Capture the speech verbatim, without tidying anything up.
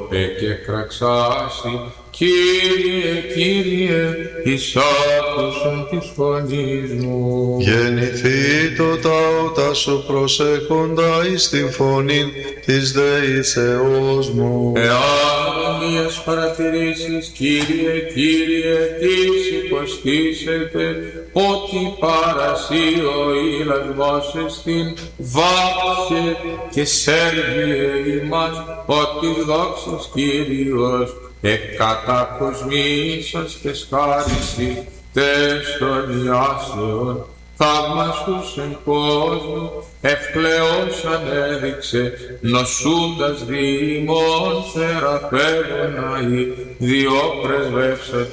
και κραξάσι, Κύριε, Κύριε, εις άκουσον της φωνής μου. Γεννηθεί το ταότα σου προσέχοντα εις την φωνή της δεήσεώς μου. Εάν μίας παρατηρήσεις, Κύριε, Κύριε, τις υποστήσετε, ότι παρασύ ο ηλασμός εστίν βάπχε και σέρβιε ημάς, ότι δόξας Κύριος εκατακοσμήσας και σχάρισι τες των ιάσεων, θαύμαστους εν κόσμου, ευκλαιός ανέδειξε, νοσούντας διημών θεραπεύων αεί, διό πρεσβεύσατε